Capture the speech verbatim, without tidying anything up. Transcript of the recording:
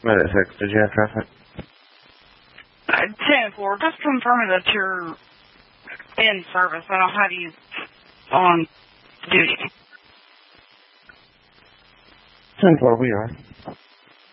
Minute six, did you have traffic? Uh, ten four, just confirming that you're in service. I don't have you on duty. ten four, we are.